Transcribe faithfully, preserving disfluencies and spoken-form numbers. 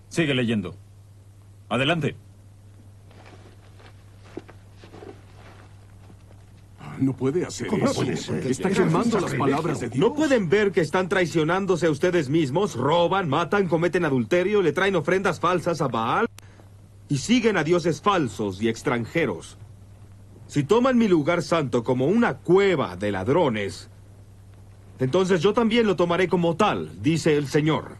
Sigue leyendo. Adelante. No puede hacer ¿Cómo eso. puede ser? Está quemando las palabras de Dios. ¿No pueden ver que están traicionándose a ustedes mismos? Roban, matan, cometen adulterio, le traen ofrendas falsas a Baal y siguen a dioses falsos y extranjeros. Si toman mi lugar santo como una cueva de ladrones, entonces yo también lo tomaré como tal, dice el Señor.